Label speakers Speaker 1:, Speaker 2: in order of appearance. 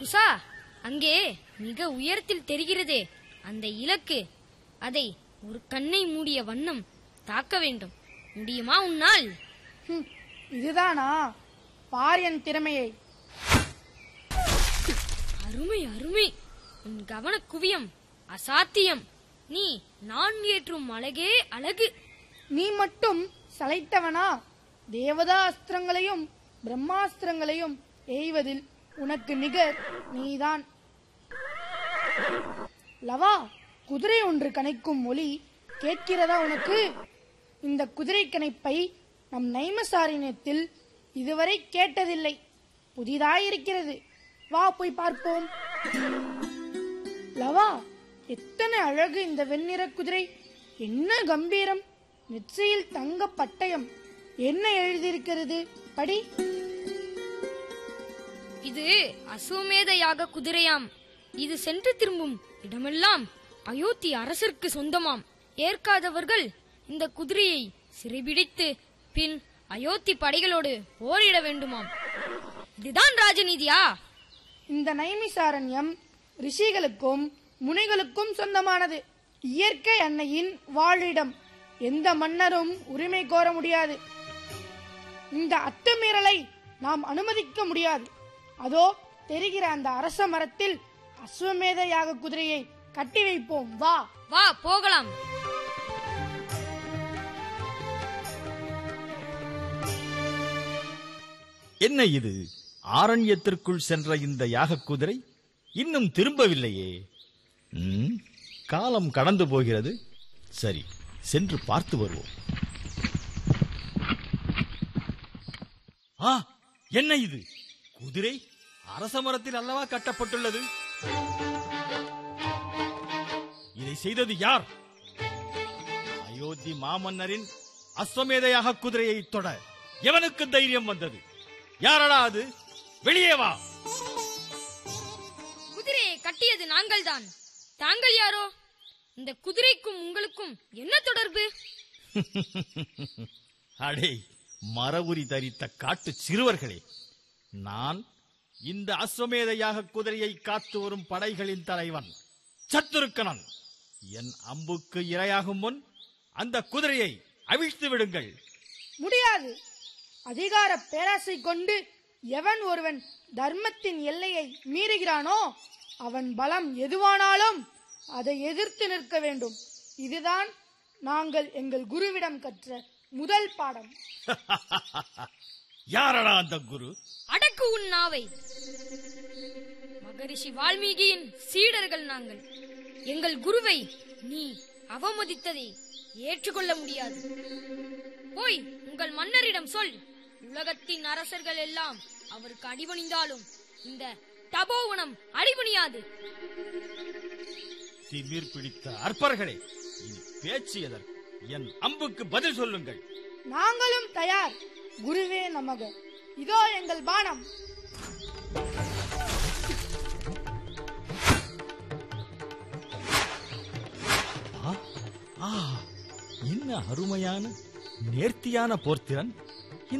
Speaker 1: குசா, அங்கே மிக உயரத்தில் தெரிகிறதே அந்த இலக்கு, அதை ஒரு கண்ணை மூடிய வண்ணம் தாக்க வேண்டும். முடியுமா உன்னால்?
Speaker 2: இதுதானா? பார் என் திறமையை.
Speaker 1: அருமை அருமை, உன் கவன குவியம் அசாத்தியம். நீ நான் ஏற்றும் அழகே அழகு.
Speaker 2: நீ மட்டும் சளைத்தவனா? தேவதா அஸ்திரங்களையும் பிரம்மாஸ்திரங்களையும் எய்வதில் உனக்கு நிகர் நீதான். லவா, குதிரை ஒன்று கனைக்கும் ஒலி கேட்கிறதா உனக்கு? இந்த குதிரை கனைப்பை நம் நைமசாரண்யத்தில் இதுவரை கேட்டதில்லை. புதிதாயிருக்கிறது. வா போய் பார்ப்போம். லவா, எத்தனை அழகு இந்த வெண்ணிற குதிரை! என்ன கம்பீரம்! நெற்றியில் தங்க பட்டயம். என்ன எழுதியிருக்கிறது? படி.
Speaker 1: இது அசுவமேத யாக குதிரையாம். இது சென்று திரும்பும் இடமெல்லாம் அயோத்தி அரசருக்கு சொந்தமாம். ஏற்காதவர்கள் இந்த குதிரையை சிறைபிடித்து பின் அயோத்தி படைகளோடு போரிட வேண்டுமாம். இதுதான் ராஜநீதியா?
Speaker 2: இந்த நைமிசாரண்யம் ரிஷிகளுக்கும் முனிகளுக்கும் சொந்தமானது. இயற்கை அன்னையின் வாழிடம். எந்த மன்னரும் உரிமை கோர முடியாது. இந்த அத்துமீறலை நாம் அனுமதிக்க முடியாது. அதோ தெரிகிற அந்த அரச மரத்தில் அஸ்வமேத யாக குதிரையை கட்டி வைப்போம். வா
Speaker 1: வா போகலாம்.
Speaker 3: என்ன இது? ஆரண்யத்திற்குள் சென்ற இந்த யாக குதிரை இன்னும் திரும்பவில்லையே. காலம் கடந்து போகிறது. சரி, சென்று பார்த்து வருவோம். என்ன இது? குதிரை அரச மரத்தில் அல்லவா கட்டப்பட்டுள்ளது. இதை செய்தது யார்? அயோத்தி மாமன்னரின் அஸ்வமேதையாக குதிரையை தொட எவனுக்கு தைரியம் வந்தது? யாரடா அது? வெளியே வா.
Speaker 1: குதிரையை கட்டியது நாங்கள் தான். தாங்கள் யாரோ? இந்த குதிரைக்கும் உங்களுக்கும் என்ன தொடர்பு?
Speaker 3: அடே மரவுரி தரித்த காட்டு சிறுவர்களே, நான் இந்த அஸ்வமேதையாக குதிரையை காத்து வரும் படைகளின் தலைவன் சத்துருக்கனன். என் அம்புக்கு இரையாகும் முன் அந்த குதிரையை அவிழ்த்து விடுங்கள்.
Speaker 2: முடியாது. அதிகார பேராசை கொண்டு எவன் ஒருவன் தர்மத்தின் எல்லையை மீறுகிறானோ அவன் பலம் எதுவானாலும் அதை எதிர்த்து நிற்க வேண்டும். இதுதான் நாங்கள் எங்கள் குருவிடம் கற்ற முதல் பாடம்.
Speaker 3: யாரடா அந்த குரு?
Speaker 1: அடக்கு உன் நாவை. மகரிஷி வால்மீகியின் சீடர்கள் நாங்கள். எங்கள் குருவை நீ அவமதித்ததை ஏற்றுக்கொள்ள முடியாது. போய் உங்கள் மன்னரிடம் சொல். உலகத்தின் அரசர்கள் எல்லாம் அவருக்கு அடிபணிந்தாலும் இந்த தபோவனம் அடிபணியாது.
Speaker 3: திமிர் பிடித்த அற்பர்களே, இனி பேச்சு எதற்கு? என் அம்புக்கு பதில் சொல்லுங்கள்.
Speaker 2: நாங்களும் தயார். குருவே நமக. இதோ எங்கள் பானம்.
Speaker 3: என்ன அருமையான நேர்த்தியான போர்த்திறன்!